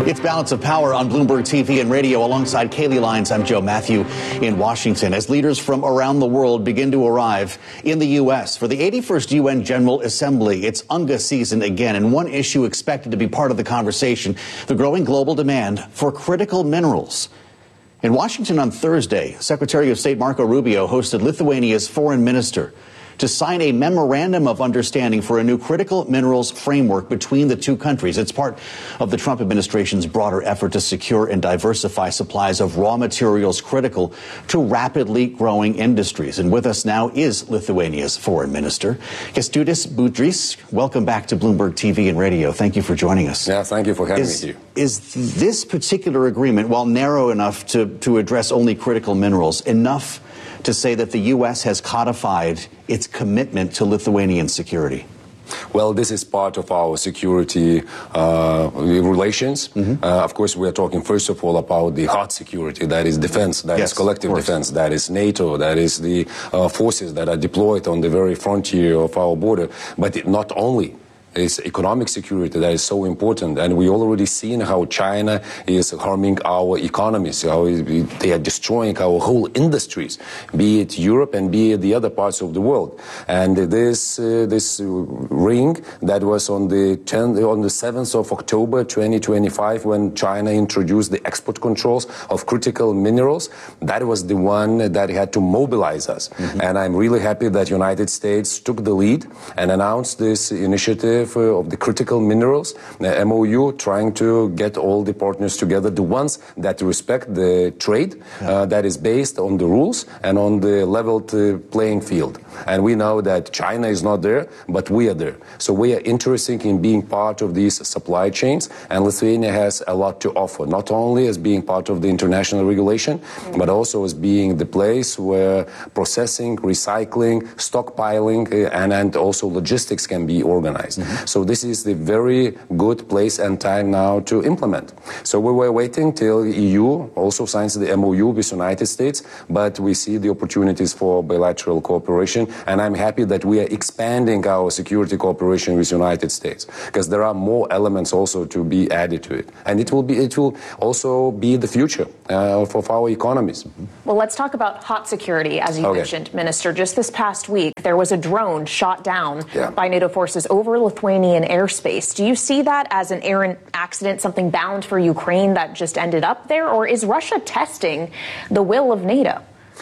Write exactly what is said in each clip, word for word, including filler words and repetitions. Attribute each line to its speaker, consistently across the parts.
Speaker 1: It's Balance of Power on Bloomberg T V and radio. Alongside Kaylee Lyons, I'm Joe Matthew in Washington. As leaders from around the world begin to arrive in the U S for the eighty-first U N General Assembly, it's UNGA season again. And one issue expected to be part of the conversation, the growing global demand for critical minerals. In Washington on Thursday, Secretary of State Marco Rubio hosted Lithuania's foreign minister to sign a memorandum of understanding for a new critical minerals framework between the two countries. It's part of the Trump administration's broader effort to secure and diversify supplies of raw materials critical to rapidly growing industries. And with us now is Lithuania's foreign minister, Kęstutis Budrys. Welcome back to Bloomberg T V and radio. Thank you for joining us.
Speaker 2: Yeah, thank you for having
Speaker 1: is,
Speaker 2: me here.
Speaker 1: Is this particular agreement, while narrow enough to, to address only critical minerals, enough to say that the U S has codified its commitment to Lithuanian security?
Speaker 2: Well, this is part of our security uh, relations. Mm-hmm. uh, of course, we are talking first of all about the hard security, that is defense, that
Speaker 1: yes,
Speaker 2: is collective defense, that is NATO, that is the uh, forces that are deployed on the very frontier of our border. But it, not only. It's economic security that is so important, and we already seen how China is harming our economies, how they are destroying our whole industries, be it Europe and be it the other parts of the world. And this uh, this ring that was on the tenth, on the seventh of October twenty twenty-five, when China introduced the export controls of critical minerals, that was the one that had to mobilize us. Mm-hmm. And I'm really happy that United States took the lead and announced this initiative of the critical minerals, the M O U, trying to get all the partners together, the ones that respect the trade, yeah. uh, that is based on the rules and on the leveled uh, playing field. And we know that China is not there, but we are there. So we are interested in being part of these supply chains, and Lithuania has a lot to offer, not only as being part of the international regulation, mm-hmm. but also as being the place where processing, recycling, stockpiling, uh, and, and also logistics can be organized. Mm-hmm. So this is the very good place and time now to implement. So we were waiting till E U also signs the M O U with United States, but we see the opportunities for bilateral cooperation, and I'm happy that we are expanding our security cooperation with United States, because there are more elements also to be added to it, and it will be it will also be the future uh, of our economies.
Speaker 3: Well, let's talk about hot security, as you
Speaker 2: okay.
Speaker 3: mentioned, Minister. Just this past week, there was a drone shot down
Speaker 2: yeah.
Speaker 3: by NATO forces over Lithuanian airspace. Do you see that as an errant accident, something bound for Ukraine that just ended up there, or is Russia testing the will of NATO?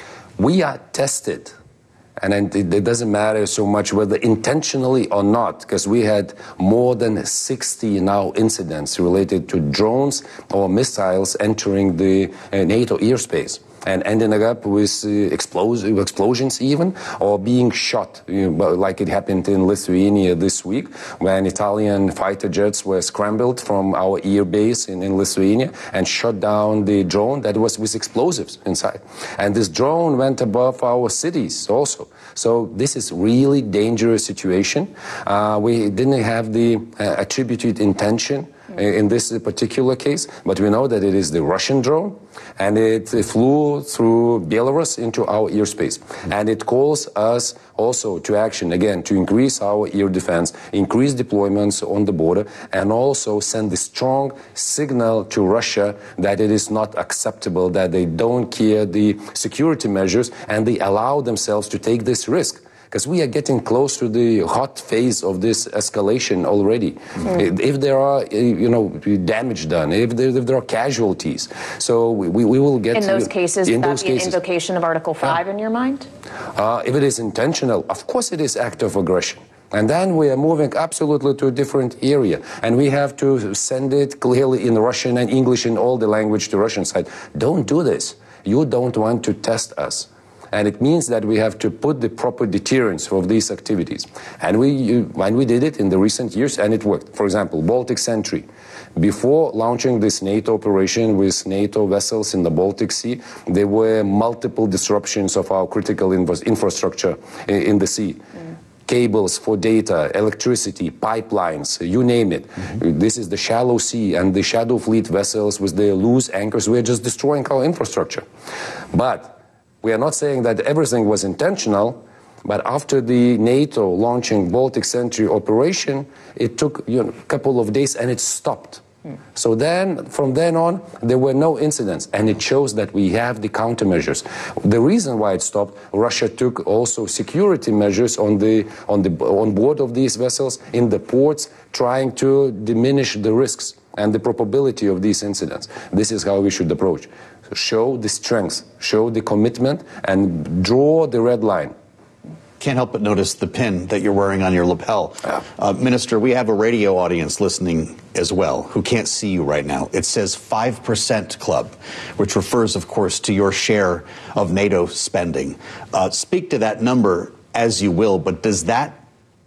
Speaker 2: We are tested. And it doesn't matter so much whether intentionally or not, because we had more than sixty now incidents related to drones or missiles entering the NATO airspace and ending up with uh, explosive explosions even, or being shot, you know, like it happened in Lithuania this week, when Italian fighter jets were scrambled from our air base in, in Lithuania and shot down the drone that was with explosives inside. And this drone went above our cities also. So this is really dangerous situation. Uh, we didn't have the uh, attributed intention in this particular case, but we know that it is the Russian drone, and it flew through Belarus into our airspace. And it calls us also to action, again, to increase our air defense, increase deployments on the border, and also send a strong signal to Russia that it is not acceptable, that they don't care the security measures, and they allow themselves to take this risk. Because we are getting close to the hot phase of this escalation already. Mm. If there are, you know, damage done, if there, if there are casualties, so we, we will get...
Speaker 3: In those cases,
Speaker 2: in
Speaker 3: would
Speaker 2: those
Speaker 3: that be
Speaker 2: cases.
Speaker 3: an invocation of Article five
Speaker 2: yeah.
Speaker 3: in your mind?
Speaker 2: Uh, if it is intentional, of course it is act of aggression. And then we are moving absolutely to a different area. And we have to send it clearly in Russian and English in all the language to Russian side. Don't do this. You don't want to test us. And it means that we have to put the proper deterrence of these activities. And we, and we did it in the recent years, and it worked. For example, Baltic Sentry. Before launching this NATO operation with NATO vessels in the Baltic Sea, there were multiple disruptions of our critical infra infrastructure in, in the sea. Mm. Cables for data, electricity, pipelines, you name it. Mm-hmm. This is the shallow sea, and the Shadow Fleet vessels with their loose anchors were just destroying our infrastructure. But we are not saying that everything was intentional, but after the NATO launching Baltic Sentry operation, it took you know, a couple of days and it stopped. Mm. So then, from then on, there were no incidents, and it shows that we have the countermeasures. The reason why it stopped, Russia took also security measures on the on the on board of these vessels in the ports, trying to diminish the risks and the probability of these incidents. This is how we should approach. So show the strength, show the commitment, and draw the red line.
Speaker 1: Can't help but notice the pin that you're wearing on your lapel. Yeah. Uh, Minister, we have a radio audience listening as well who can't see you right now. It says five percent Club, which refers, of course, to your share of NATO spending. Uh, speak to that number as you will, but does that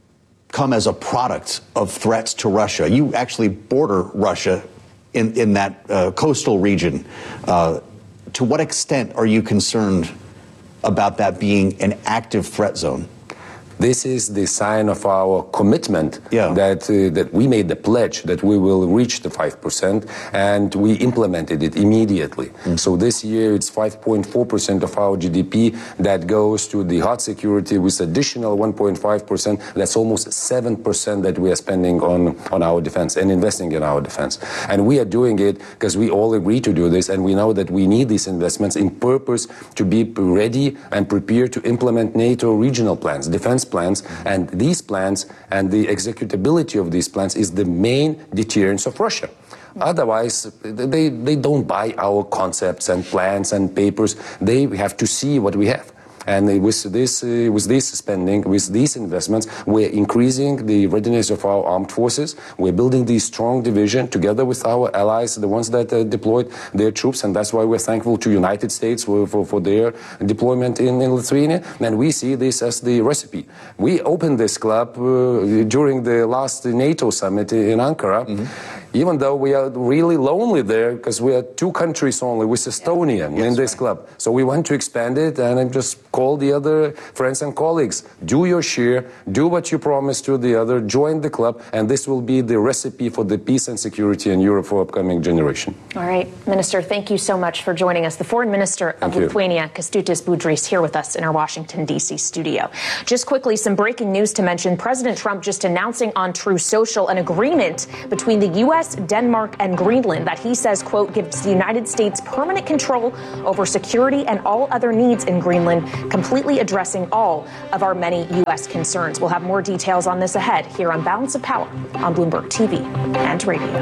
Speaker 1: come as a product of threats to Russia? You actually border Russia in, in that uh, coastal region. Uh, to what extent are you concerned about that being an active threat zone?
Speaker 2: This is the sign of our commitment
Speaker 1: yeah.
Speaker 2: that uh, that we made the pledge that we will reach the five percent, and we implemented it immediately. Mm. So this year it's five point four percent of our G D P that goes to the hot security, with additional one point five percent. That's almost seven percent that we are spending on, on our defense and investing in our defense. And we are doing it because we all agree to do this, and we know that we need these investments in purpose to be ready and prepared to implement NATO regional plans, defense plans, and these plans and the executability of these plans is the main deterrence of Russia. Otherwise, they, they don't buy our concepts and plans and papers. They have to see what we have. And with this, uh, with this spending, with these investments, we're increasing the readiness of our armed forces. We're building the strong division together with our allies, the ones that uh, deployed their troops, and that's why we're thankful to United States for, for, for their deployment in, in Lithuania. And we see this as the recipe. We opened this club uh, during the last NATO summit in Ankara. Mm-hmm. Even though we are really lonely there, because we are two countries only with Estonia yeah. in this right. club. So we want to expand it, and I just call the other friends and colleagues. Do your share, do what you promised to the other, join the club, and this will be the recipe for the peace and security in Europe for upcoming generation.
Speaker 3: All right, Minister, thank you so much for joining us. The Foreign Minister of
Speaker 2: thank
Speaker 3: Lithuania, Kęstutis Budrys, here with us in our Washington, D C studio. Just quickly, some breaking news to mention. President Trump just announcing on Truth Social an agreement between the U S, Denmark, and Greenland that he says, quote, gives the United States permanent control over security and all other needs in Greenland, completely addressing all of our many U S concerns. We'll have more details on this ahead here on Balance of Power on Bloomberg T V and radio.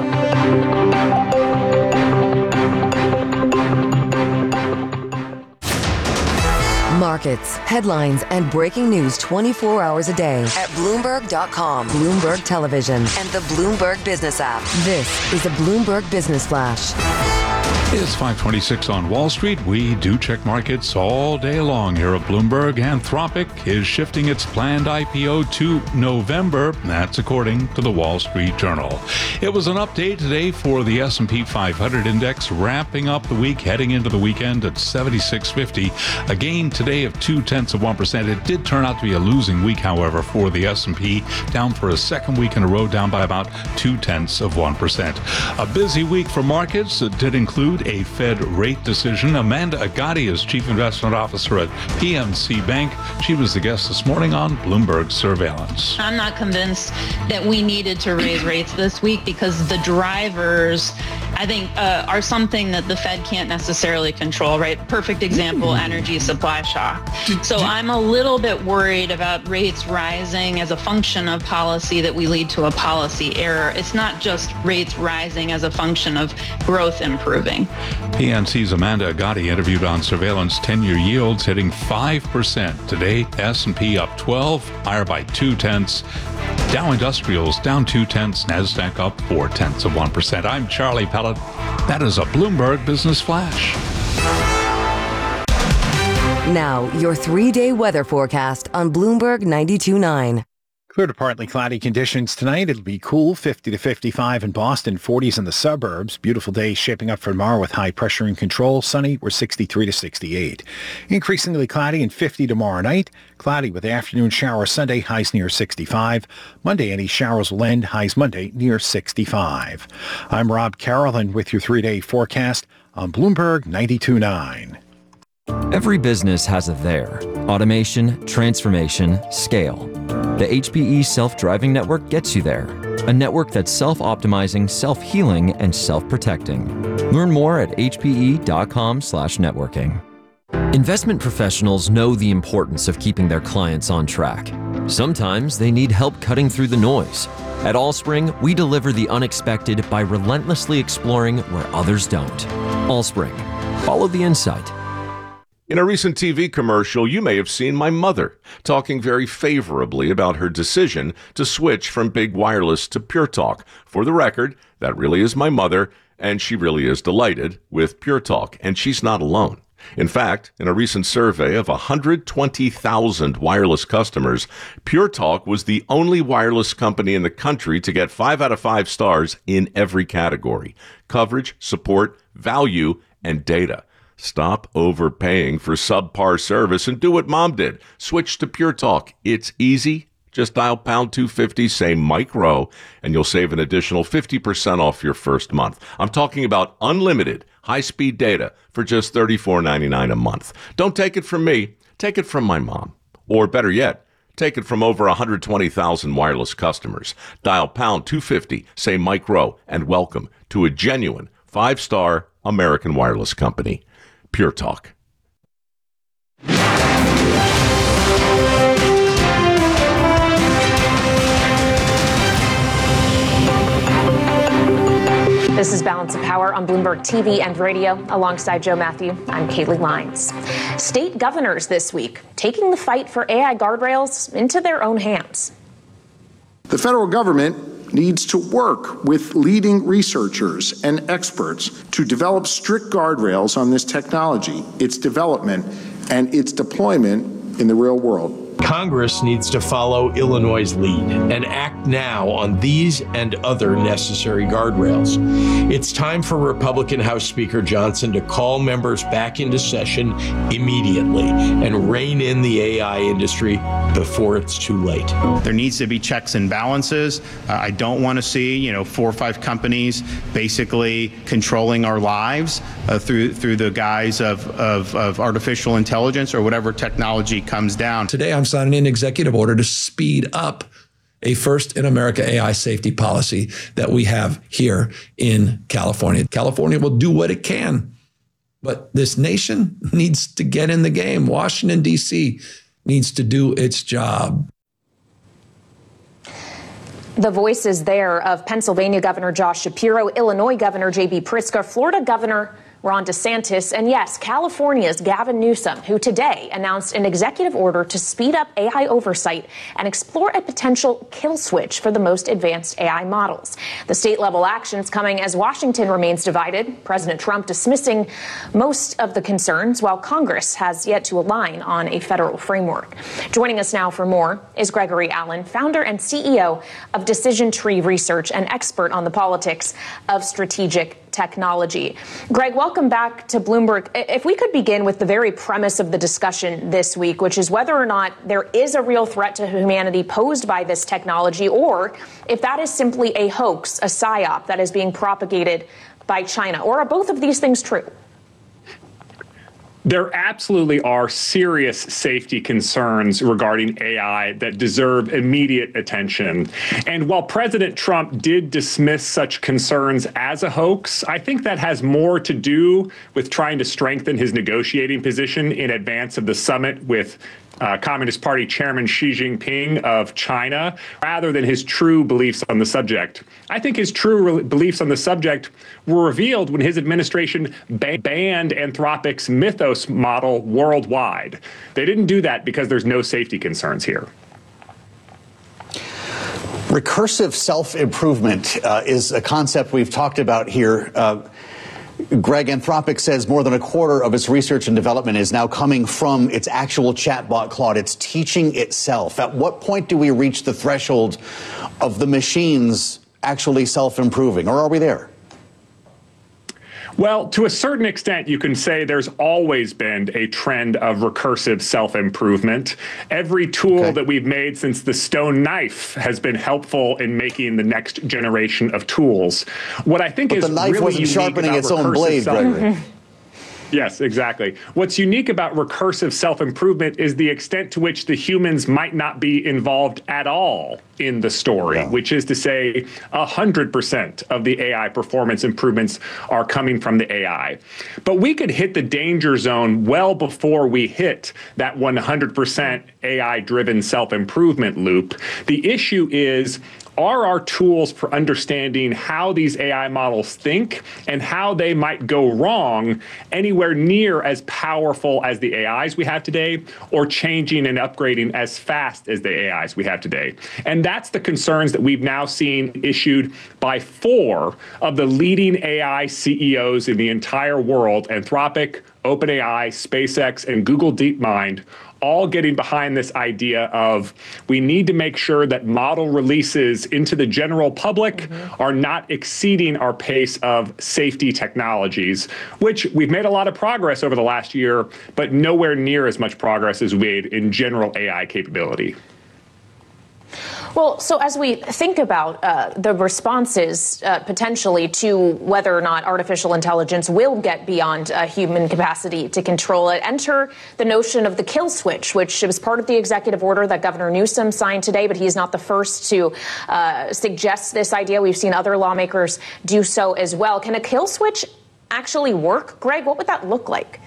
Speaker 4: Markets, headlines, and breaking news twenty-four hours a day at Bloomberg dot com, Bloomberg Television, and the Bloomberg Business app. This is a Bloomberg Business Flash.
Speaker 5: It's five twenty-six on Wall Street. We do check markets all day long here at Bloomberg. Anthropic is shifting its planned I P O to November. That's according to the Wall Street Journal. It was an update today for the S and P five hundred index, wrapping up the week, heading into the weekend at seventy-six fifty. A gain today of two-tenths of one percent. It did turn out to be a losing week, however, for the S and P, down for a second week in a row, down by about two-tenths of one percent. A busy week for markets that did include a Fed rate decision. Amanda Agati is Chief Investment Officer at P N C Bank. She was the guest this morning on Bloomberg Surveillance.
Speaker 6: I'm not convinced that we needed to raise rates this week because the drivers, I think, uh, are something that the Fed can't necessarily control, right? Perfect example, energy supply shock. So I'm a little bit worried about rates rising as a function of policy that we lead to a policy error. It's not just rates rising as a function of growth improving.
Speaker 5: P N C's Amanda Agati interviewed on Surveillance. ten-year yields hitting five percent. Today, S and P up twelve, higher by two-tenths. Dow Industrials down two-tenths. NASDAQ up four-tenths of one percent. I'm Charlie Pellet. That is a Bloomberg Business Flash.
Speaker 4: Now, your three-day weather forecast on Bloomberg ninety-two point nine.
Speaker 7: Clear to partly cloudy conditions tonight. It'll be cool, fifty to fifty-five in Boston, forties in the suburbs. Beautiful day shaping up for tomorrow with high pressure in control. Sunny, we're sixty-three to sixty-eight. Increasingly cloudy and fifty tomorrow night. Cloudy with afternoon showers Sunday, highs near sixty-five. Monday, any showers will end, highs Monday near sixty-five. I'm Rob Carroll, with your three-day forecast on Bloomberg ninety-two point nine.
Speaker 8: Every business has a there. Automation, transformation, scale. The H P E Self-Driving Network gets you there. A network that's self-optimizing, self-healing, and self-protecting. Learn more at h p e dot com slash networking. Investment professionals know the importance of keeping their clients on track. Sometimes they need help cutting through the noise. At Allspring, we deliver the unexpected by relentlessly exploring where others don't. Allspring. Follow the insight.
Speaker 9: In a recent T V commercial, you may have seen my mother talking very favorably about her decision to switch from big wireless to Pure Talk. For the record, that really is my mother, and she really is delighted with Pure Talk, and she's not alone. In fact, in a recent survey of one hundred twenty thousand wireless customers, Pure Talk was the only wireless company in the country to get five out of five stars in every category: coverage, support, value, and data. Stop overpaying for subpar service and do what Mom did. Switch to Pure Talk. It's easy. Just dial pound two fifty, say Mike Rowe, and you'll save an additional fifty percent off your first month. I'm talking about unlimited high-speed data for just thirty-four ninety-nine a month. Don't take it from me. Take it from my mom. Or better yet, take it from over one hundred twenty thousand wireless customers. Dial pound two fifty, say Mike Rowe, and welcome to a genuine five-star American wireless company. Pure Talk.
Speaker 3: This is Balance of Power on Bloomberg T V and radio. Alongside Joe Matthew, I'm Kaylee Lyons. State governors this week taking the fight for A I guardrails into their own hands.
Speaker 10: The federal government needs to work with leading researchers and experts to develop strict guardrails on this technology, its development, and its deployment in the real world.
Speaker 11: Congress needs to follow Illinois' lead and act now on these and other necessary guardrails. It's time for Republican House Speaker Johnson to call members back into session immediately and rein in the A I industry before it's too late.
Speaker 12: There needs to be checks and balances. Uh, I don't want to see, you know, four or five companies basically controlling our lives uh, through through the guise of, of, of artificial intelligence or whatever technology comes down.
Speaker 13: Today, I'm signing an executive order to speed up a first in America A I safety policy that we have here in California. California will do what it can, but this nation needs to get in the game. Washington, D C needs to do its job.
Speaker 3: The voices there of Pennsylvania Governor Josh Shapiro, Illinois Governor J B Pritzker, Florida Governor Ron DeSantis, and yes, California's Gavin Newsom, who today announced an executive order to speed up A I oversight and explore a potential kill switch for the most advanced A I models. The state-level actions coming as Washington remains divided, President Trump dismissing most of the concerns, while Congress has yet to align on a federal framework. Joining us now for more is Gregory Allen, founder and C E O of Decision Tree Research and expert on the politics of strategic technology. Greg, welcome back to Bloomberg. If we could begin with the very premise of the discussion this week, which is whether or not there is a real threat to humanity posed by this technology, or if that is simply a hoax, a psyop that is being propagated by China, or are both of these things true?
Speaker 14: There absolutely are serious safety concerns regarding A I that deserve immediate attention. And while President Trump did dismiss such concerns as a hoax, I think that has more to do with trying to strengthen his negotiating position in advance of the summit with Uh, Communist Party Chairman Xi Jinping of China, rather than his true beliefs on the subject. I think his true re- beliefs on the subject were revealed when his administration ba- banned Anthropic's Mythos model worldwide. They didn't do that because there's no safety concerns here.
Speaker 1: Recursive self-improvement uh, is a concept we've talked about here. Uh, Greg, Anthropic says more than a quarter of its research and development is now coming from its actual chatbot, Claude. It's teaching itself. At what point do we reach the threshold of the machines actually self-improving, or are we there?
Speaker 14: Well, to a certain extent, you can say there's always been a trend of recursive self-improvement. Every tool okay. that we've made since the stone knife has been helpful in making the next generation of tools. What I think
Speaker 1: but
Speaker 14: is
Speaker 1: the knife
Speaker 14: really
Speaker 1: wasn't
Speaker 14: unique
Speaker 1: sharpening
Speaker 14: about
Speaker 1: its own blade,
Speaker 14: self-
Speaker 1: Gregory.
Speaker 14: Yes, exactly. What's unique about recursive self-improvement is the extent to which the humans might not be involved at all in the story, yeah. which is to say one hundred percent of the A I performance improvements are coming from the A I. But we could hit the danger zone well before we hit that one hundred percent A I-driven self-improvement loop. The issue is, are our tools for understanding how these A I models think and how they might go wrong anywhere near as powerful as the A Is we have today, or changing and upgrading as fast as the A Is we have today? And that's the concerns that we've now seen issued by four of the leading A I C E Os in the entire world: Anthropic, OpenAI, SpaceX, and Google DeepMind, all getting behind this idea of we need to make sure that model releases into the general public mm-hmm. are not exceeding our pace of safety technologies, which we've made a lot of progress over the last year, but nowhere near as much progress as we made in general A I capability.
Speaker 3: Well, so as we think about uh, the responses uh, potentially to whether or not artificial intelligence will get beyond uh, human capacity to control it, enter the notion of the kill switch, which was part of the executive order that Governor Newsom signed today, but he's not the first to uh, suggest this idea. We've seen other lawmakers do so as well. Can a kill switch actually work? Greg, what would that look like?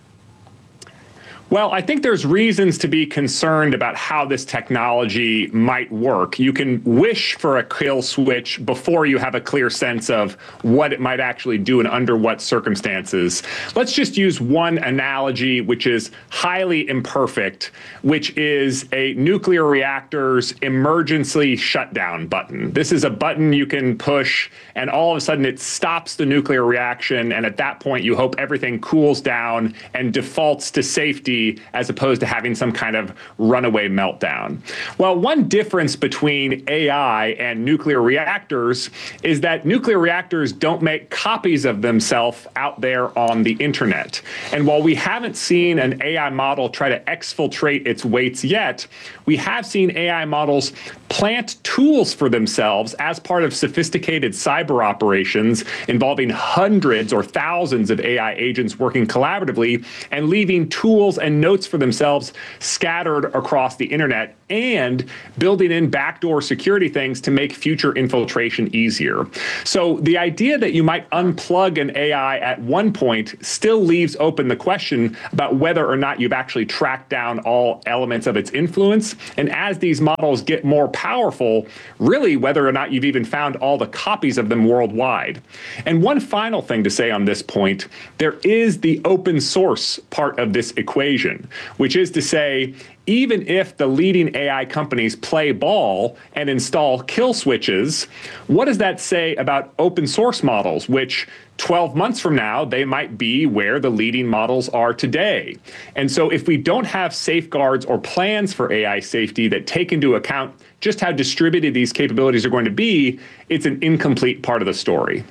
Speaker 14: Well, I think there's reasons to be concerned about how this technology might work. You can wish for a kill switch before you have a clear sense of what it might actually do and under what circumstances. Let's just use one analogy, which is highly imperfect, which is a nuclear reactor's emergency shutdown button. This is a button you can push, and all of a sudden it stops the nuclear reaction, and at that point you hope everything cools down and defaults to safety, as opposed to having some kind of runaway meltdown. Well, one difference between A I and nuclear reactors is that nuclear reactors don't make copies of themselves out there on the internet. And while we haven't seen an A I model try to exfiltrate its weights yet, we have seen A I models plant tools for themselves as part of sophisticated cyber operations involving hundreds or thousands of A I agents working collaboratively and leaving tools and notes for themselves scattered across the internet, and building in backdoor security things to make future infiltration easier. So the idea that you might unplug an A I at one point still leaves open the question about whether or not you've actually tracked down all elements of its influence. And as these models get more powerful, really whether or not you've even found all the copies of them worldwide. And one final thing to say on this point, there is the open source part of this equation, which is to say, even if the leading A I companies play ball and install kill switches, what does that say about open source models, which twelve months from now, they might be where the leading models are today? And so if we don't have safeguards or plans for A I safety that take into account just how distributed these capabilities are going to be, it's an incomplete part of the story.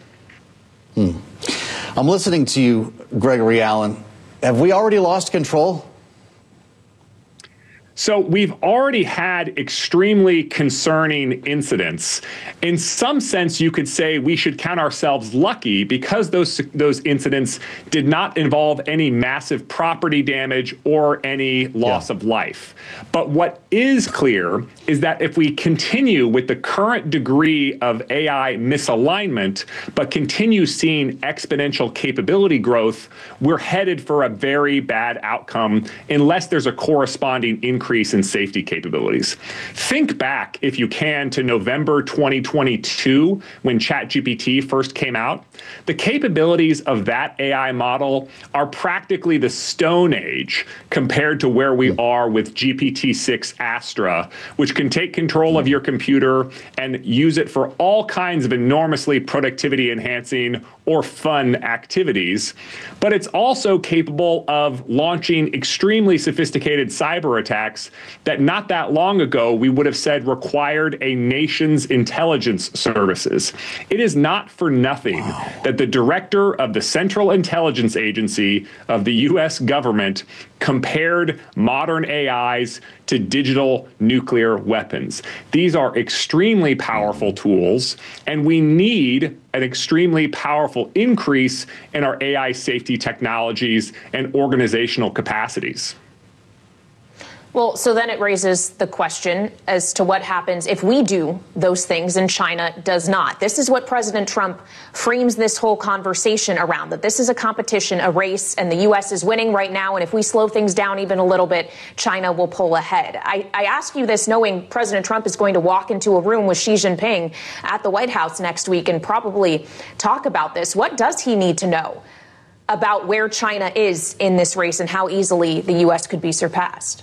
Speaker 1: Hmm. I'm listening to you, Gregory Allen. Have we already lost control?
Speaker 14: So we've already had extremely concerning incidents. In some sense, you could say we should count ourselves lucky because those those incidents did not involve any massive property damage or any loss yeah. of life. But what is clear is that if we continue with the current degree of A I misalignment, but continue seeing exponential capability growth, we're headed for a very bad outcome unless there's a corresponding increase in safety capabilities. Think back, if you can, to November twenty twenty-two, when ChatGPT first came out. The capabilities of that A I model are practically the Stone Age compared to where we are with G P T six Astra, which can take control of your computer and use it for all kinds of enormously productivity enhancing or fun activities. But it's also capable of launching extremely sophisticated cyber attacks attacks that not that long ago we would have said required a nation's intelligence services. It is not for nothing wow. that the director of the Central Intelligence Agency of the U S government compared modern A Is to digital nuclear weapons. These are extremely powerful tools, and we need an extremely powerful increase in our A I safety technologies and organizational capacities.
Speaker 3: Well, so then it raises the question as to what happens if we do those things and China does not. This is what President Trump frames this whole conversation around, that this is a competition, a race, and the U S is winning right now. And if we slow things down even a little bit, China will pull ahead. I, I ask you this knowing President Trump is going to walk into a room with Xi Jinping at the White House next week and probably talk about this. What does he need to know about where China is in this race and how easily the U S could be surpassed?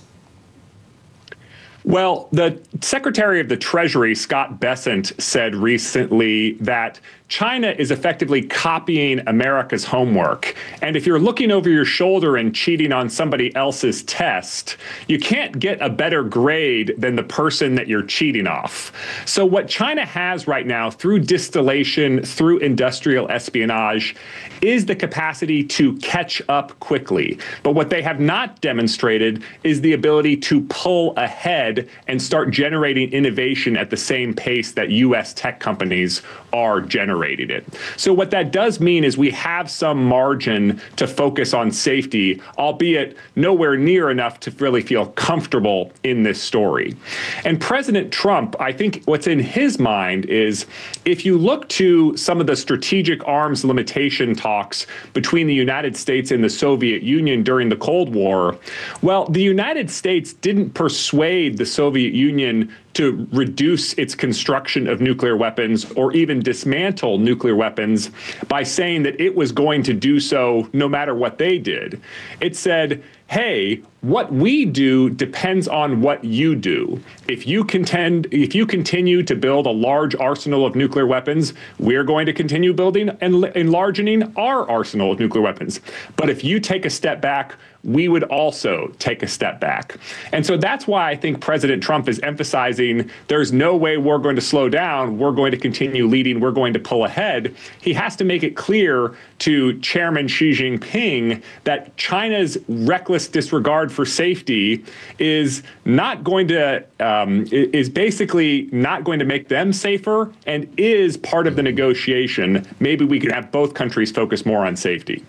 Speaker 14: Well, the Secretary of the Treasury, Scott Bessent, said recently that China is effectively copying America's homework. And if you're looking over your shoulder and cheating on somebody else's test, you can't get a better grade than the person that you're cheating off. So what China has right now through distillation, through industrial espionage, is the capacity to catch up quickly. But what they have not demonstrated is the ability to pull ahead and start generating innovation at the same pace that U S tech companies are generating it. So what that does mean is we have some margin to focus on safety, albeit nowhere near enough to really feel comfortable in this story. And President Trump, I think what's in his mind is if you look to some of the strategic arms limitation talks between the United States and the Soviet Union during the Cold War, well, the United States didn't persuade the Soviet Union to reduce its construction of nuclear weapons or even dismantle nuclear weapons by saying that it was going to do so no matter what they did. It said, hey, what we do depends on what you do. If you contend, if you continue to build a large arsenal of nuclear weapons, we're going to continue building and enlarging our arsenal of nuclear weapons. But if you take a step back, we would also take a step back. And so that's why I think President Trump is emphasizing there's no way we're going to slow down. We're going to continue leading. We're going to pull ahead. He has to make it clear to Chairman Xi Jinping that China's reckless disregard for safety is not going to, um, is basically not going to make them safer and is part of the negotiation. Maybe we could have both countries focus more on safety.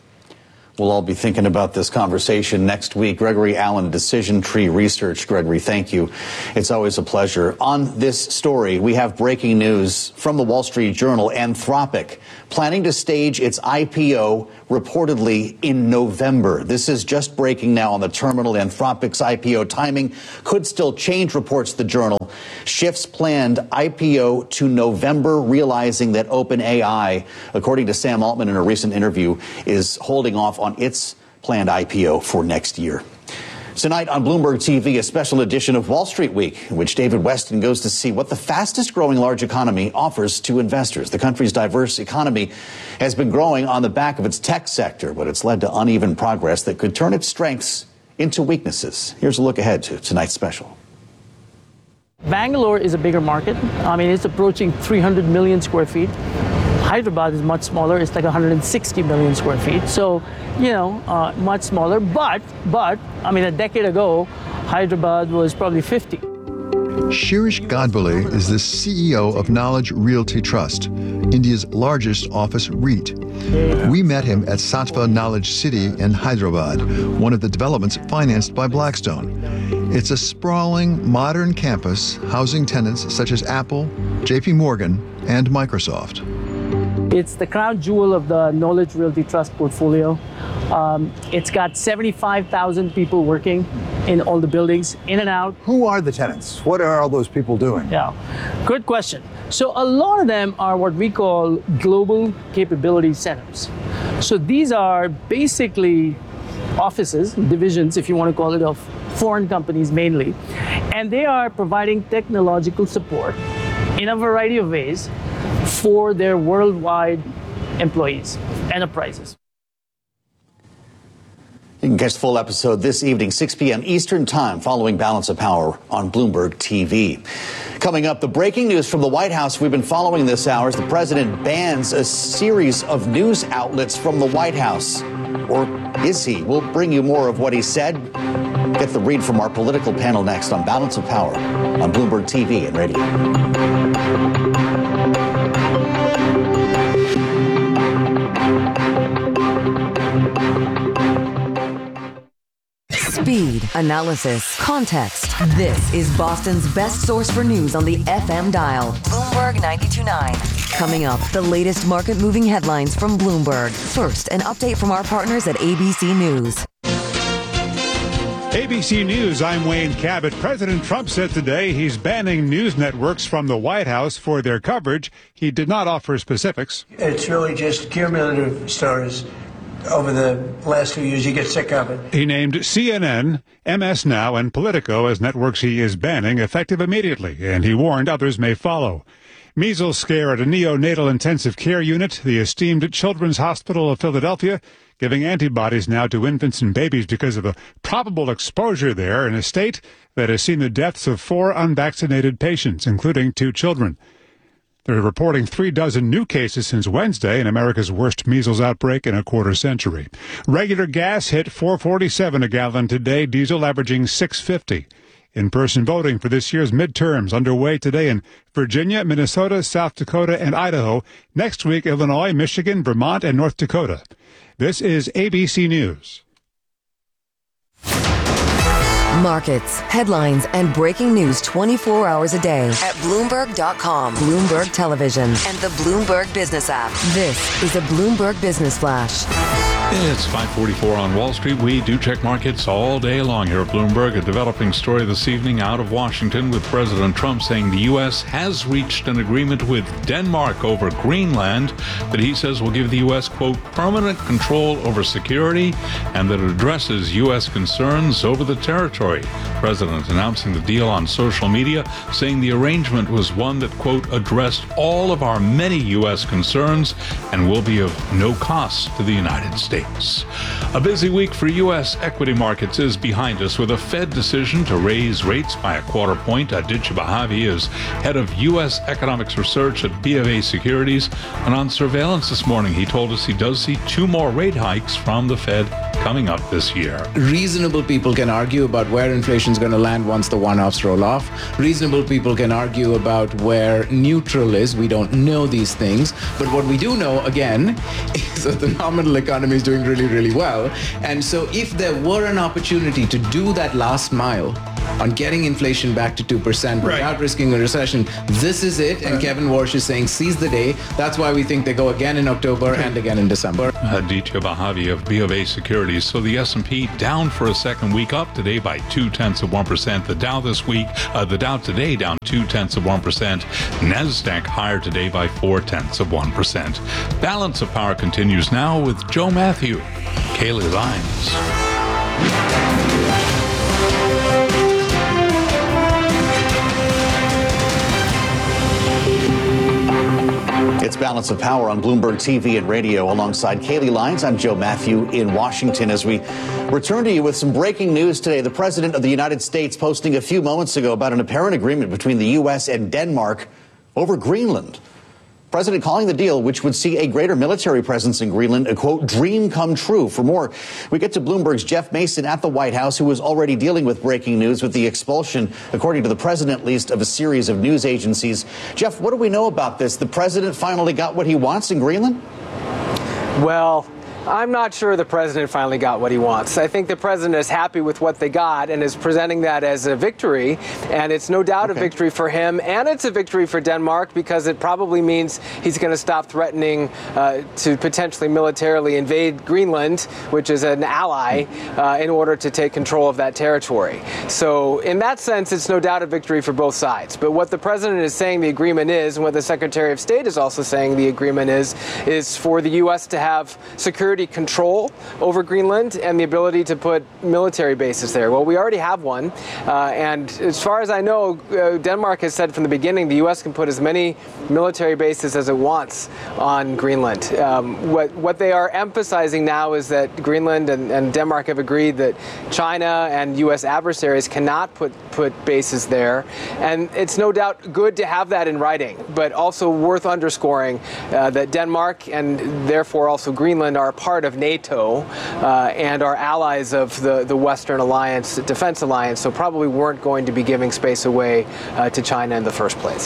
Speaker 1: We'll all be thinking about this conversation next week. Gregory Allen, Decision Tree Research. Gregory, thank you. It's always a pleasure. On this story, we have breaking news from the Wall Street Journal. Anthropic planning to stage its I P O reportedly in November. This is just breaking now on the terminal. Anthropic's I P O timing could still change, reports the Journal. Shifts planned I P O to November, realizing that OpenAI, according to Sam Altman in a recent interview, is holding off on its planned I P O for next year. Tonight on Bloomberg T V, a special edition of Wall Street Week, in which David Weston goes to see what the fastest growing large economy offers to investors. The country's diverse economy has been growing on the back of its tech sector, but it's led to uneven progress that could turn its strengths into weaknesses. Here's a look ahead to tonight's special.
Speaker 15: Bangalore is a bigger market. I mean, it's approaching three hundred million square feet. Hyderabad is much smaller. It's like one hundred sixty million square feet. So, you know, uh, much smaller. But, but, I mean, a decade ago, Hyderabad was probably fifty.
Speaker 16: Shirish Gadbole is the C E O of Knowledge Realty Trust, India's largest office REIT. We met him at Sattva Knowledge City in Hyderabad, one of the developments financed by Blackstone. It's a sprawling, modern campus housing tenants such as Apple, J P Morgan, and Microsoft.
Speaker 15: It's the crown jewel of the Knowledge Realty Trust portfolio. Um, it's got seventy-five thousand people working in all the buildings, in and out.
Speaker 17: Who are the tenants? What are all those people doing?
Speaker 15: Yeah, good question. So a lot of them are what we call global capability centers. So these are basically offices, divisions, if you want to call it, of foreign companies mainly. And they are providing technological support in a variety of ways for their worldwide employees, enterprises.
Speaker 1: You can catch the full episode this evening, six p.m. Eastern Time, following Balance of Power on Bloomberg T V. Coming up, the breaking news from the White House we've been following this hour as the president bans a series of news outlets from the White House. Or is he? We'll bring you more of what he said. Get the read from our political panel next on Balance of Power on Bloomberg T V and radio.
Speaker 4: Speed, analysis, context. This is Boston's best source for news on the F M dial. Bloomberg ninety-two point nine. Coming up, the latest market-moving headlines from Bloomberg. First, an update from our partners at A B C News.
Speaker 18: A B C News, I'm Wayne Cabot. President Trump said today he's banning news networks from the White House for their coverage. He did not offer specifics.
Speaker 19: It's really just cumulative stories. Over the last few years, you get sick of it.
Speaker 18: He named C N N, M S Now, and Politico as networks he is banning, effective immediately, and he warned others may follow. Measles scare at a neonatal intensive care unit, the esteemed Children's Hospital of Philadelphia, giving antibodies now to infants and babies because of a probable exposure there in a state that has seen the deaths of four unvaccinated patients, including two children. They're reporting three dozen new cases since Wednesday in America's worst measles outbreak in a quarter century. Regular gas hit four forty-seven a gallon today, diesel averaging six fifty. In-person voting for this year's midterms underway today in Virginia, Minnesota, South Dakota, and Idaho. Next week, Illinois, Michigan, Vermont, and North Dakota. This is A B C News.
Speaker 4: Markets, headlines, and breaking news twenty-four hours a day at Bloomberg dot com, Bloomberg Television, and the Bloomberg Business app. This is a Bloomberg Business Flash.
Speaker 5: It's five forty-four on Wall Street. We do check markets all day long here at Bloomberg. A developing story this evening out of Washington with President Trump saying the U S has reached an agreement with Denmark over Greenland that he says will give the U S, quote, permanent control over security and that addresses U S concerns over the territory. President announcing the deal on social media, saying the arrangement was one that, quote, addressed all of our many U S concerns and will be of no cost to the United States. A busy week for U S equity markets is behind us with a Fed decision to raise rates by a quarter point. Aditya Bahavi is head of U S economics research at B of A Securities. And on surveillance this morning, he told us he does see two more rate hikes from the Fed coming up this year.
Speaker 20: Reasonable people can argue about where inflation is going to land once the one-offs roll off. Reasonable people can argue about where neutral is. We don't know these things. But what we do know, again, is that the nominal economy is doing really, really well. And so if there were an opportunity to do that last mile on getting inflation back to two percent right. without risking a recession, this is it. And Kevin Warsh is saying, seize the day. That's why we think they go again in October and again in December.
Speaker 5: Aditya Bahavi of B of A Securities. So the S and P down for a second week, up today by two-tenths of one percent. The Dow this week, uh, the Dow today down two-tenths of one percent. NASDAQ higher today by four-tenths of one percent. Balance of Power continues now with Joe Matthew, Kaylee Lines.
Speaker 1: It's Balance of Power on Bloomberg T V and radio alongside Kaylee Lines. I'm Joe Matthew in Washington as we return to you with some breaking news today. The President of the United States posting a few moments ago about an apparent agreement between the U S and Denmark over Greenland. President calling the deal, which would see a greater military presence in Greenland, a, quote, dream come true. For more, we get to Bloomberg's Jeff Mason at the White House, who is already dealing with breaking news with the expulsion, according to the president, at least, of a series of news agencies. Jeff, what do we know about this? The president finally got what he wants in Greenland?
Speaker 21: Well, I'm not sure the president finally got what he wants. I think the president is happy with what they got and is presenting that as a victory. And it's no doubt okay. a victory for him. And it's a victory for Denmark because it probably means he's going to stop threatening uh, to potentially militarily invade Greenland, which is an ally, uh, in order to take control of that territory. So in that sense, it's no doubt a victory for both sides. But what the president is saying the agreement is, and what the Secretary of State is also saying the agreement is, is for the U S to have security security control over Greenland and the ability to put military bases there. Well, we already have one. Uh, and as far as I know, uh, Denmark has said from the beginning the U S can put as many military bases as it wants on Greenland. Um, what, what they are emphasizing now is that Greenland and, and Denmark have agreed that China and U S adversaries cannot put, put bases there. And it's no doubt good to have that in writing, but also worth underscoring uh, that Denmark and therefore also Greenland are part of NATO uh, and are allies of the, the Western Alliance, Defense Alliance, so probably weren't going to be giving space away uh, to China in the first place.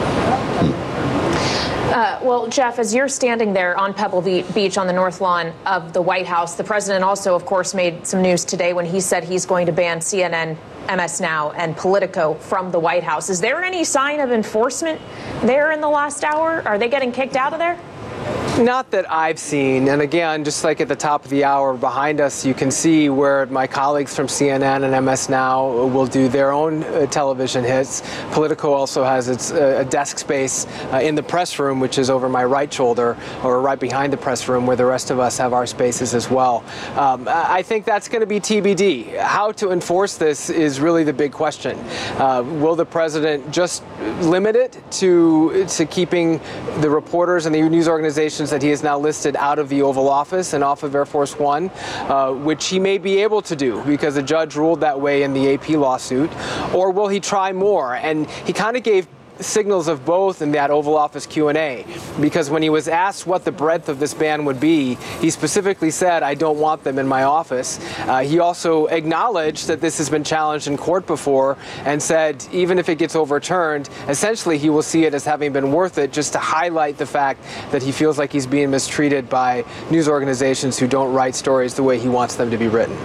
Speaker 3: Uh, well, Jeff, as you're standing there on Pebble Beach on the North Lawn of the White House, the president also, of course, made some news today when he said he's going to ban C N N, M S Now, and Politico from the White House. Is there any sign of enforcement there in the last hour? Are they getting kicked out of there?
Speaker 21: Not that I've seen. And again, just like at the top of the hour behind us, you can see where my colleagues from C N N and M S Now will do their own uh, television hits. Politico also has its uh, a desk space uh, in the press room, which is over my right shoulder, or right behind the press room, where the rest of us have our spaces as well. Um, I think that's going to be T B D. How to enforce this is really the big question. Uh, will the president just limit it to, to keeping the reporters and the news organizations that he has now listed out of the Oval Office and off of Air Force One, uh, which he may be able to do because a judge ruled that way in the A P lawsuit, or will he try more? And he kind of gave signals of both in that Oval Office Q and A, because when he was asked what the breadth of this ban would be, he specifically said, I don't want them in my office. Uh, he also acknowledged that this has been challenged in court before and said even if it gets overturned, essentially he will see it as having been worth it, just to highlight the fact that he feels like he's being mistreated by news organizations who don't write stories the way he wants them to be written.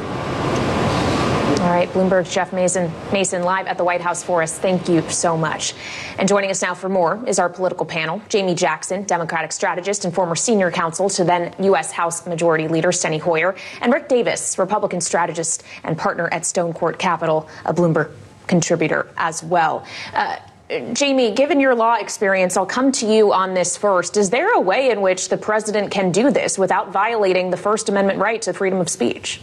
Speaker 3: All right, Bloomberg's Jeff Mason, Mason live at the White House for us. Thank you so much. And joining us now for more is our political panel. Jamie Jackson, Democratic strategist and former senior counsel to then U S House Majority Leader Steny Hoyer, and Rick Davis, Republican strategist and partner at Stone Court Capital, a Bloomberg contributor as well. Uh, Jamie, given your law experience, I'll come to you on this first. Is there a way in which the president can do this without violating the First Amendment right to freedom of speech?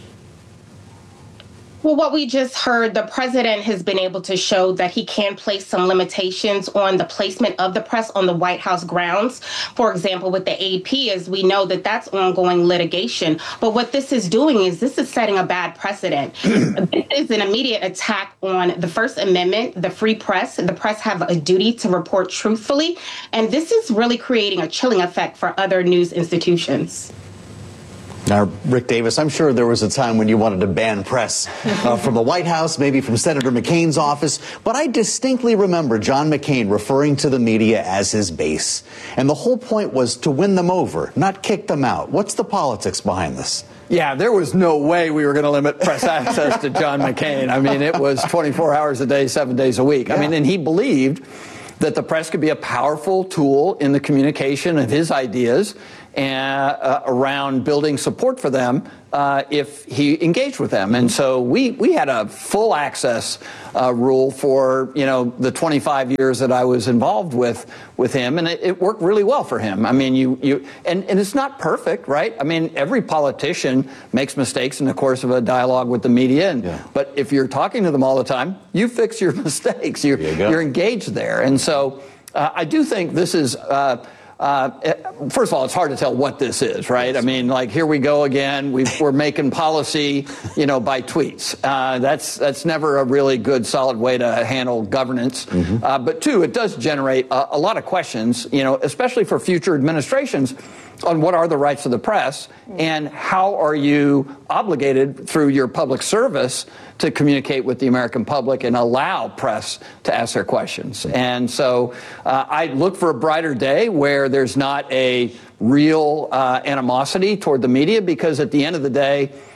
Speaker 2: Well, what we just heard, the president has been able to show that he can place some limitations on the placement of the press on the White House grounds. For example, with the A P, as we know that that's ongoing litigation. But what this is doing is this is setting a bad precedent. This is an immediate attack on the First Amendment, the free press. The press have a duty to report truthfully. And this is really creating a chilling effect for other news institutions.
Speaker 1: Now, Rick Davis, I'm sure there was a time when you wanted to ban press uh, from the White House, maybe from Senator McCain's office, but I distinctly remember John McCain referring to the media as his base. And the whole point was to win them over, not kick them out. What's the politics behind this?
Speaker 22: Yeah, there was no way we were going to limit press access to John McCain. I mean, it was twenty-four hours a day, seven days a week. Yeah. I mean, and he believed that the press could be a powerful tool in the communication of his ideas and, uh, around building support for them uh, if he engaged with them. And so we, we had a full access uh, rule for, you know, the twenty-five years that I was involved with with him, and it, it worked really well for him. I mean, you, you and, and it's not perfect, right? I mean, every politician makes mistakes in the course of a dialogue with the media, and, yeah. but if you're talking to them all the time, you fix your mistakes. You're, you you're engaged there. And so uh, I do think this is uh, Uh, first of all, it's hard to tell what this is, right? I mean, like, here we go again. We've, we're making policy, you know, by tweets. Uh, that's that's never a really good, solid way to handle governance. Mm-hmm. Uh, but two, it does generate a, a lot of questions, you know, especially for future administrations, on what are the rights of the press and how are you obligated through your public service to communicate with the American public and allow press to ask their questions. And so uh, I look for a brighter day where there's not a real uh, animosity toward the media, because at the end of the day,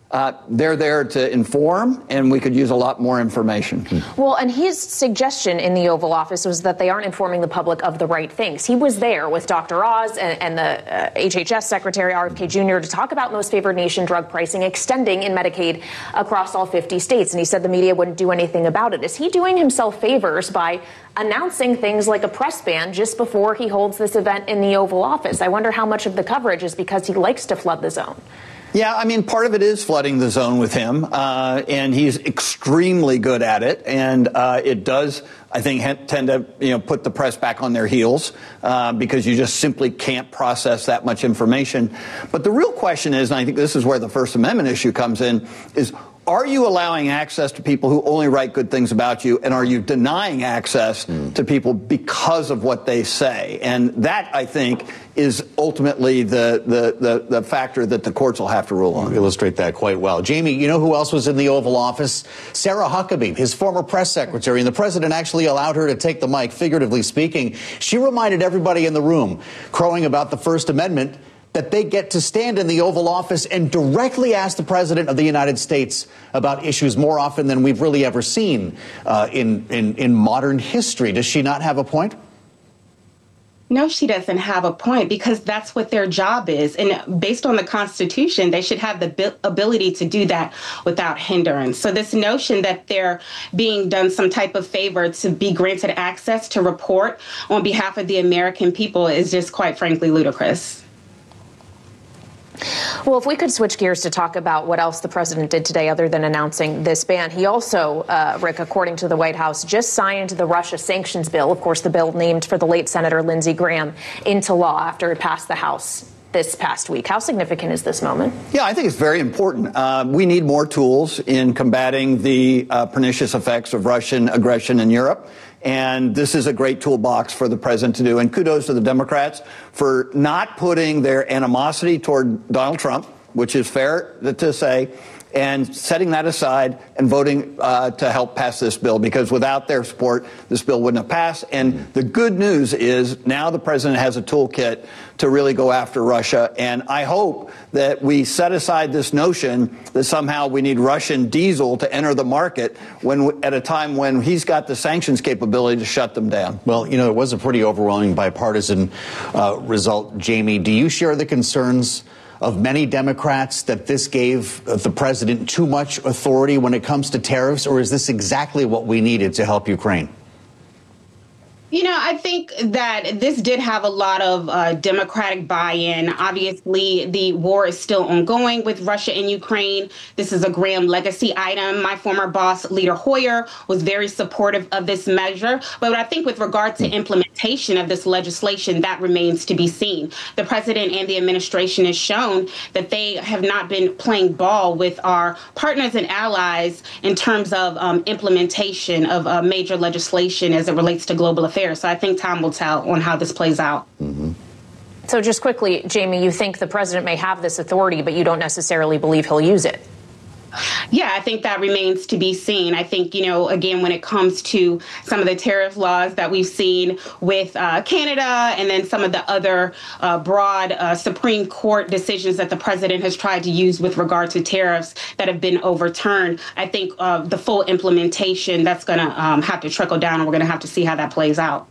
Speaker 22: Uh, they're there to inform, and we could use a lot more information.
Speaker 3: Well, and his suggestion in the Oval Office was that they aren't informing the public of the right things. He was there with Doctor Oz and, and the uh, H H S Secretary R F K Junior to talk about most favored nation drug pricing extending in Medicaid across all fifty states. And he said the media wouldn't do anything about it. Is he doing himself favors by announcing things like a press ban just before he holds this event in the Oval Office? I wonder how much of the coverage is because he likes to flood the zone.
Speaker 22: Yeah, I mean, part of it is flooding the zone with him, uh, and he's extremely good at it. And uh, it does, I think, tend to you know put the press back on their heels uh, because you just simply can't process that much information. But the real question is, and I think this is where the First Amendment issue comes in, is are you allowing access to people who only write good things about you, and are you denying access mm. to people because of what they say? And that, I think, is ultimately the, the, the, the factor that the courts will have to rule on.
Speaker 1: You illustrate that quite well. Jamie, you know who else was in the Oval Office? Sarah Huckabee, his former press secretary, and the president actually allowed her to take the mic, figuratively speaking. She reminded everybody in the room, crowing about the First Amendment, that they get to stand in the Oval Office and directly ask the President of the United States about issues more often than we've really ever seen uh, in, in, in modern history. Does she not have a point?
Speaker 2: No, she doesn't have a point, because that's what their job is. And based on the Constitution, they should have the ability to do that without hindrance. So this notion that they're being done some type of favor to be granted access to report on behalf of the American people is just, quite frankly, ludicrous.
Speaker 3: Well, if we could switch gears to talk about what else the president did today other than announcing this ban. He also, uh, Rick, according to the White House, just signed the Russia sanctions bill, of course, the bill named for the late Senator Lindsey Graham, into law after it passed the House this past week. How significant is this moment?
Speaker 22: Yeah, I think it's very important. Uh, we need more tools in combating the uh, pernicious effects of Russian aggression in Europe. And this is a great toolbox for the president to do. And kudos to the Democrats for not putting their animosity toward Donald Trump, which is fair to say, and setting that aside and voting uh, to help pass this bill, because without their support, this bill wouldn't have passed. And the good news is now the president has a toolkit to really go after Russia. And I hope that we set aside this notion that somehow we need Russian diesel to enter the market when, at a time when he's got the sanctions capability to shut them down.
Speaker 1: Well, you know, it was a pretty overwhelming bipartisan uh, result. Jamie, do you share the concerns of many Democrats that this gave the president too much authority when it comes to tariffs, or is this exactly what we needed to help Ukraine?
Speaker 2: You know, I think that this did have a lot of uh, Democratic buy-in. Obviously, the war is still ongoing with Russia and Ukraine. This is a Graham legacy item. My former boss, Leader Hoyer, was very supportive of this measure. But I think with regard to implementation of this legislation, that remains to be seen. The president and the administration has shown that they have not been playing ball with our partners and allies in terms of um, implementation of uh, major legislation as it relates to global affairs. So I think time will tell on how this plays out.
Speaker 1: Mm-hmm.
Speaker 3: So just quickly, Jamie, you think the president may have this authority, but you don't necessarily believe he'll use it.
Speaker 2: Yeah, I think that remains to be seen. I think, you know, again, when it comes to some of the tariff laws that we've seen with uh, Canada and then some of the other uh, broad uh, Supreme Court decisions that the president has tried to use with regard to tariffs that have been overturned, I think uh, the full implementation, that's going to um, have to trickle down, and we're going to have to see how that plays out.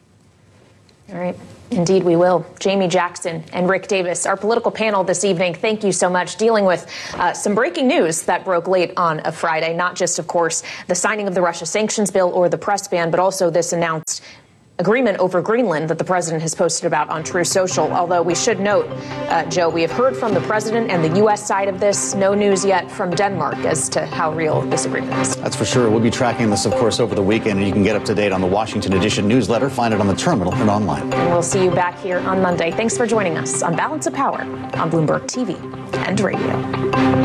Speaker 3: All right. Indeed, we will. Jamie Jackson and Rick Davis, our political panel this evening, thank you so much, dealing with uh, some breaking news that broke late on a Friday, not just, of course, the signing of the Russia sanctions bill or the press ban, but also this announced agreement over Greenland that the president has posted about on True Social. Although we should note, uh, Joe, we have heard from the president and the U S side of this. No news yet from Denmark as to how real this agreement is.
Speaker 1: That's for sure. We'll be tracking this, of course, over the weekend, and you can get up to date on the Washington Edition newsletter. Find it on the terminal and online.
Speaker 3: And we'll see you back here on Monday. Thanks for joining us on Balance of Power on Bloomberg T V and radio.